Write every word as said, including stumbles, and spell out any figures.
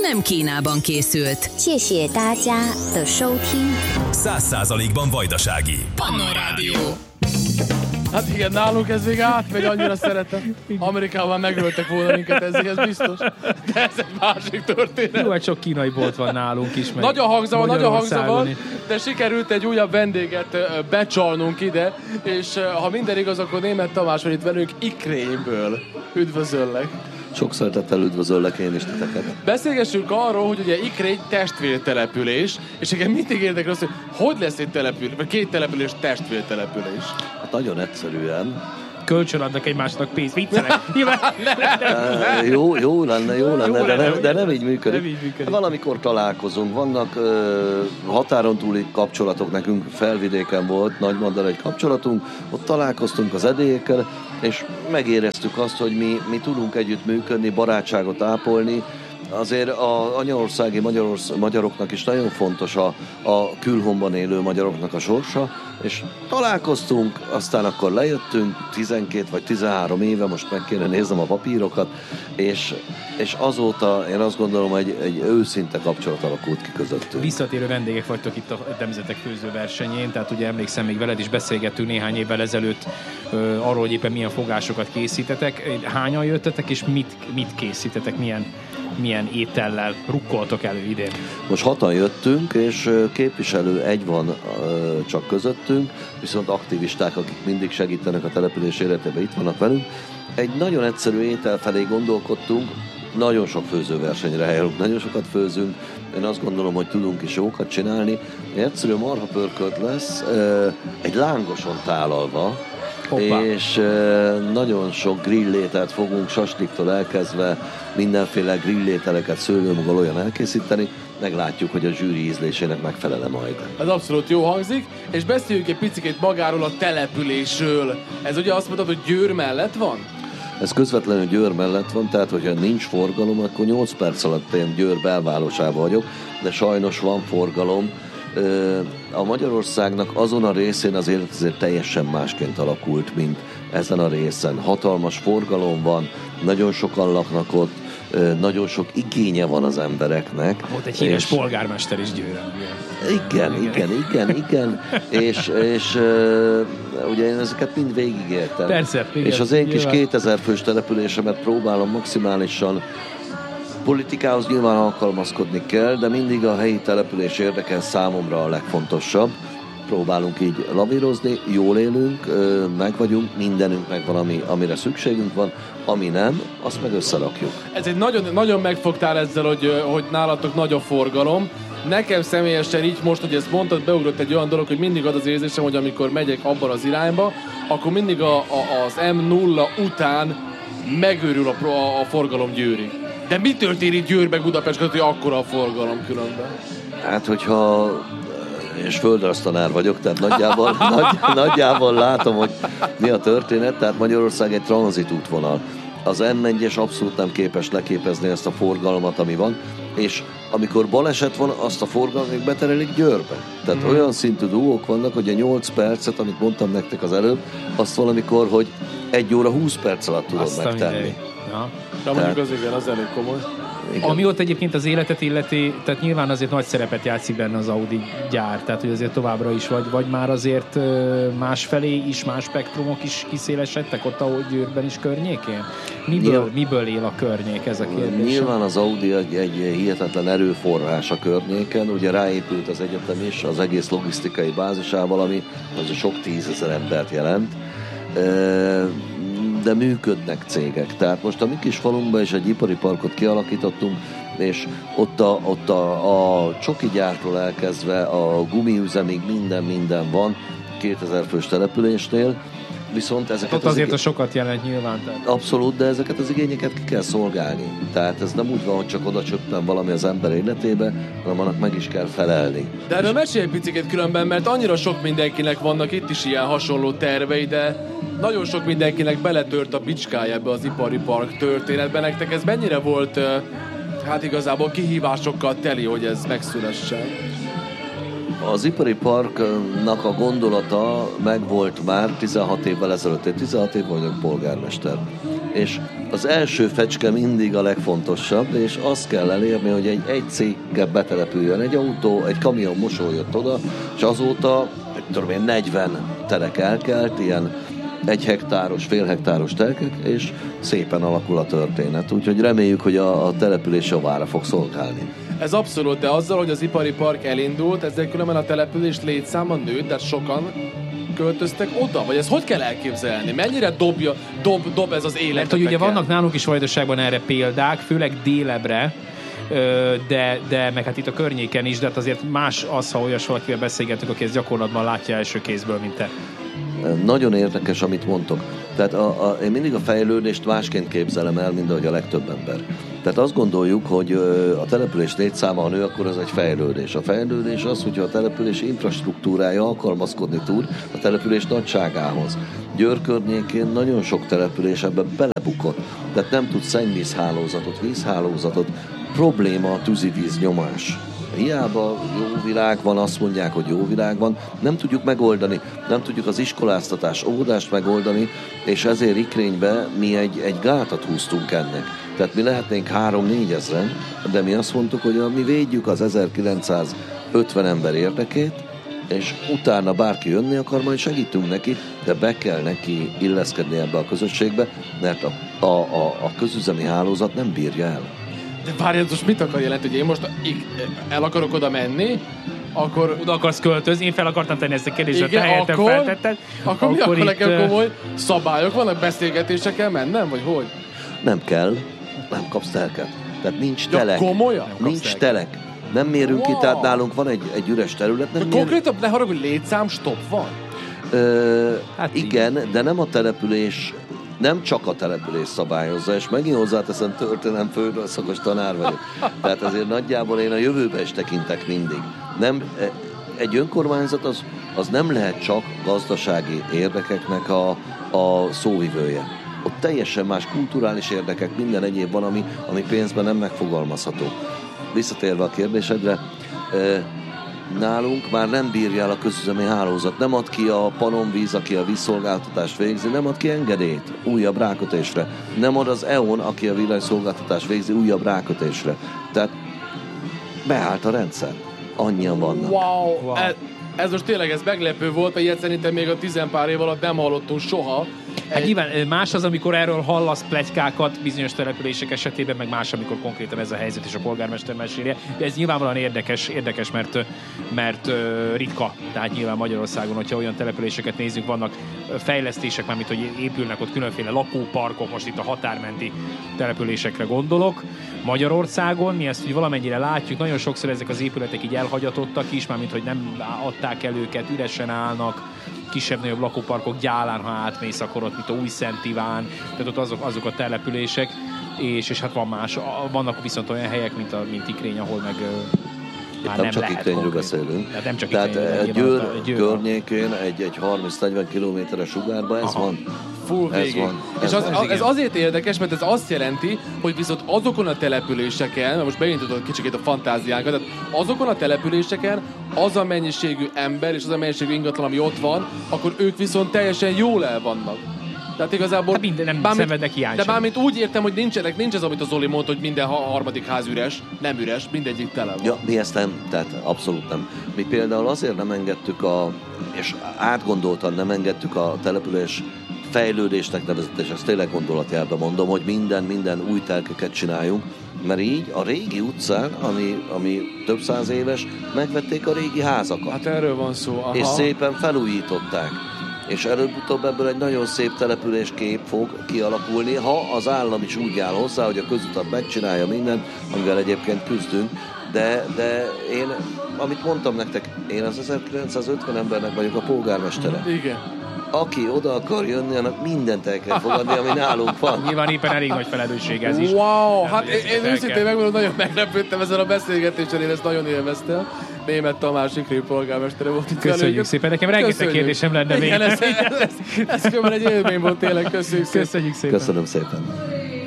nem Kínában készült. 谢谢大家的收听. Száz százalékban vajdasági. Pannon Rádió. Hát igen, nálunk ez még átmegy, annyira szeretem. Amerikában megöltek volna minket ezzel, ez biztos. De ez egy másik történet. Jó, hát sok kínai bolt van nálunk is. Nagyon hangza van, nagyon hangza van, de sikerült egy újabb vendéget becsalnunk ide, és ha minden igaz, akkor Németh Tamás van itt velünk Ikrénből. Üdvözöllek! Sok szeretettel üdvözöllek én is titeket. Beszélgessünk arról, hogy ugye Ikrény testvértelepülés, és igen, mindig érdekel az, hogy hogy lesz egy település, vagy két település testvértelepülés. Hát nagyon egyszerűen. Kölcsön adnak egymásnak pénzt, viccelek. e, jó, jó lenne, jó lenne, jó de, lenne, nem, de nem így működik. Nem így működik. Valamikor találkozunk, vannak uh, határon túli kapcsolatok, nekünk Felvidéken volt Nagymaddal egy kapcsolatunk, ott találkoztunk az edélyekkel, és megéreztük azt, hogy mi, mi tudunk együtt működni, barátságot ápolni. Azért a anyaországi Magyarorsz- magyaroknak is nagyon fontos a, a külhomban élő magyaroknak a sorsa, és találkoztunk, aztán akkor lejöttünk, tizenkét vagy tizenhárom éve, most meg kéne néznem a papírokat, és, és azóta én azt gondolom, egy, egy őszinte kapcsolat alakult ki közöttünk. Visszatérő vendégek vagytok itt a Nemzetek Főzőversenyén, tehát ugye emlékszem, még veled is beszélgettünk néhány évvel ezelőtt ö, arról, hogy éppen milyen fogásokat készítetek. Hányan jöttetek, és mit, mit készítetek, milyen milyen étellel rukkoltok elő idén? Most hatan jöttünk, és képviselő egy van csak közöttünk, viszont aktivisták, akik mindig segítenek a település életében, itt vannak velünk. Egy nagyon egyszerű étel felé gondolkodtunk, nagyon sok főzőversenyre helyelünk, nagyon sokat főzünk, én azt gondolom, hogy tudunk is jókat csinálni. Egy egyszerű marhapörkölt lesz, egy lángoson tálalva, Hoppá. és nagyon sok grillételt fogunk sasliktól elkezdve mindenféle grillételeket szőlőmaggal olyan elkészíteni, meglátjuk, hogy a zsűri ízlésének megfelele majd. Ez abszolút jó hangzik, és beszéljünk egy picit magáról a településről. Ez ugye azt mondtad, hogy Győr mellett van? Ez közvetlenül Győr mellett van, tehát hogyha nincs forgalom, akkor nyolc perc alatt én Győr belvárosában vagyok, de sajnos van forgalom. A Magyarországnak azon a részén az élet azért teljesen másként alakult, mint ezen a részen. Hatalmas forgalom van, nagyon sokan laknak ott, nagyon sok igénye van az embereknek. Volt egy híres és... polgármester is Győrön. Igen, igen, igen, igen, és, és uh, ugye én ezeket mind végigértem. Persze, igen, és az én kis nyilván. kétezer fős településemet próbálom maximálisan. Politikához nyilván alkalmazkodni kell, de mindig a helyi település érdekel számomra a legfontosabb. Próbálunk így lavírozni, jól élünk, meg vagyunk, mindenünk megvan, ami, amire szükségünk van, ami nem, azt meg összerakjuk. Ez egy nagyon, nagyon megfogtál ezzel, hogy, hogy nálatok nagy a forgalom. Nekem személyesen így most, hogy ezt mondtad, beugrott egy olyan dolog, hogy mindig ad az érzésem, hogy amikor megyek abban az irányba, akkor mindig a, a, az em nulla után megőrül a, a, a forgalom Győrig. De mi történik Győr meg Budapest között, hogy akkora a forgalom különben? Hát, hogyha és földrajztanár vagyok, tehát nagyjából, nagy, nagyjából látom, hogy mi a történet, tehát Magyarország egy tranzit útvonal. Az em egyes abszolút nem képes leképezni ezt a forgalmat, ami van, és amikor baleset van, azt a forgalmat beterelik Győrbe. Tehát mm. olyan szintű dugók vannak, hogy a nyolc percet, amit mondtam nektek az előbb, azt valamikor, hogy egy óra húsz perc alatt tudod azt megtenni. Ja. De mondjuk az igen, az elég komoly. Igen. Ami ott egyébként az életet illeti, tehát nyilván azért nagy szerepet játszik benne az Audi gyár, tehát hogy azért továbbra is vagy, vagy már azért másfelé is, más spektrumok is kiszélesedtek ott, ahogy Győrben is környékén? Miből, Nyilván, miből él a környék, ez a kérdés? Nyilván az Audi egy, egy hihetetlen erőforrás a környéken, ugye ráépült az egyetem is, az egész logisztikai bázisával, ami az sok tízezer embert jelent. De működnek cégek. Tehát most a mi kis falunkban is egy ipari parkot kialakítottunk, és ott a, ott a, a csoki gyártól elkezdve a gumiüzemig minden, minden van, kétezer fős településnél, viszont ezeket ott azért az igé... a sokat jelent nyilván. Tehát. Abszolút, de ezeket az igényeket ki kell szolgálni. Tehát ez nem úgy van, hogy csak oda csöppen valami az ember életébe, hanem annak meg is kell felelni. De erről mesélj egy picit különben, mert annyira sok mindenkinek vannak itt is ilyen hasonló tervei, de nagyon sok mindenkinek beletört a bicskája ebbe az ipari park történetben. Nektek ez mennyire volt, hát igazából kihívásokkal teli, hogy ez megszülessen? Az ipari parknak a gondolata megvolt már tizenhat évvel ezelőtt. Én tizenhat év vagyok polgármester. És az első fecske mindig a legfontosabb, és azt kell elérni, hogy egy, egy cégbe betelepüljön egy autó, egy kamion mosolyott oda, és azóta, tudom én, negyven telek elkelt, ilyen egy hektáros, fél hektáros telkek, és szépen alakul a történet. Úgyhogy reméljük, hogy a, a település javára fog szolgálni. Ez abszolút, de azzal, hogy az ipari park elindult, ezzel különben a település létszáma nőtt, tehát sokan költöztek oda? Vagy ezt hogy kell elképzelni? Mennyire dobja, dob, dob ez az életet? Mert hogy ugye vannak nálunk is Vajdaságban erre példák, főleg délebre, de, de meg hát itt a környéken is, de hát azért más az, ha olyas valakivel beszélgetünk, aki ezt gyakorlatban látja első kézből, mint te. Nagyon érdekes, amit mondtok. Tehát a, a, én mindig a fejlődést másként képzelem el, mint ahogy a legtöbb ember. Tehát azt gondoljuk, hogy a település létszáma, ha nő, akkor az egy fejlődés. A fejlődés az, hogyha a település infrastruktúrája alkalmazkodni tud a település nagyságához. Győr környékén nagyon sok település ebben belebukott. Tehát nem tud szennyvízhálózatot, vízhálózatot. Probléma a tűzivíz nyomás. Hiába jó világ van, azt mondják, hogy jó világ van, nem tudjuk megoldani, nem tudjuk az iskoláztatás, óvodást megoldani, és ezért Ikrénybe mi egy, egy gátat húztunk ennek. Tehát mi lehetnénk három-négy ezren, de mi azt mondtuk, hogy mi védjük az ezerkilencszázötven ember érdekét, és utána bárki jönni akar, majd segítünk neki, de be kell neki illeszkedni ebbe a közösségbe, mert a, a, a, a közüzemi hálózat nem bírja el. De várjál, most mit akar jelenteni, hogy én most el akarok oda menni, akkor... Oda akarsz költözni, én fel akartam tenni ezt a kérdést, hogy te helyettem akkor, feltetted. Akkor, akkor mi akkor nekem komoly szabályok vannak, beszélgetésre kell mennem, vagy hogy? Nem kell, nem kapsz telket. Tehát nincs telek. Ja, komolyan? Nincs telek. Nem mérünk wow. ki, tehát nálunk van egy, egy üres terület. Nem konkrétan ne haragudj, hogy létszám stop van? Ö, hát igen, így. De nem a település, nem csak a település szabályozza, és megint hozzáteszem, történelem főről szakos tanár vagyok. Tehát azért nagyjából én a jövőbe is tekintek mindig. Nem, egy önkormányzat az, az nem lehet csak gazdasági érdekeknek a, a szóvivője. Ott teljesen más kulturális érdekek, minden egyéb van, ami, ami pénzben nem megfogalmazható. Visszatérve a kérdésedre, nálunk már nem bírja el a közüzemi hálózat, nem ad ki a Panonvíz, aki a vízszolgáltatást végzi, nem ad ki engedélyt újabb rákötésre, nem ad az é o en, aki a villanyszolgáltatást végzi, újabb rákötésre. Tehát beállt a rendszer. Annyian vannak. Wow! wow. Ez, ez most tényleg ez meglepő volt, mert ilyet szerintem még a tizenpár év alatt nem hallottunk soha. Hát nyilván más az, amikor erről hallasz pletykákat bizonyos települések esetében, meg más, amikor konkrétan ez a helyzet és a polgármester mesélje. De ez nyilvánvalóan érdekes, érdekes mert, mert uh, ritka. Tehát nyilván Magyarországon, hogyha olyan településeket nézzük, vannak fejlesztések, mármint hogy épülnek ott különféle lakóparkok, most itt a határmenti településekre gondolok. Magyarországon mi ezt úgy valamennyire látjuk, nagyon sokszor ezek az épületek így elhagyatottak is, mármint hogy nem adták el őket, üresen állnak, kisebb-nagyobb lakóparkok Gyálán, ha átmész, akkor ott, mint a Újszent Iván, tehát ott azok, azok a települések, és, és hát van más, vannak viszont olyan helyek, mint, a, mint Ikrény, ahol meg már nem, nem csak lehet Ikrényről beszélünk. Tehát nem csak Tehát Ikrényről, Győr, a, Győr környékén egy, egy harminc-negyven kilométeres sugárban ez Aha. van. Full ez végig. van. És Ez, az, van. ez azért érdekes, mert ez azt jelenti, hogy viszont azokon a településeken, mert most beindítod kicsit a fantáziánkat, tehát azokon a településeken az a mennyiségű ember és az a mennyiségű ingatlan, ami ott van, akkor ők viszont teljesen jól el vannak. Tehát igazából... Hát minden nem szenvednek hiány. De mármint úgy értem, hogy nincsenek, nincs ez, amit a Zoli mondta, hogy minden harmadik ház üres, nem üres, mindegyik tele van. Ja, mi ezt nem, tehát abszolút nem. Mi például azért nem engedtük a, és átgondoltan nem engedtük a település fejlődésnek nevezett, és ezt tényleg gondolatjárban mondom, hogy minden, minden új telkeket csináljunk, mert így a régi utcán, ami, ami több száz éves, megvették a régi házakat. Hát erről van szó, aha. És szépen felújították. És előbb-utóbb ebből egy nagyon szép településkép fog kialakulni, ha az állam is úgy áll hozzá, hogy a közutat megcsinálja mindent, amivel egyébként küzdünk, de, de én, amit mondtam nektek, én az ezerkilencszázötven embernek vagyok a polgármestere. Igen. Aki oda akar jönni, annak mindent el kell fogadni, ami nálunk van. Nyilván éppen elég nagy felelősség ez is. Wow, hát én, én őszintén megmondom, nagyon meglepődtem ezen a beszélgetésen, én ezt nagyon élveztem. Német Tamás Ikrény polgármestere volt itt. Köszönjük előtt. Szépen, nekem rengeteg kérdésem lenne még. Ez, ez, ez, ez, ez egy élmény volt tényleg, köszönjük szépen. Köszönjük szépen. Köszönöm szépen.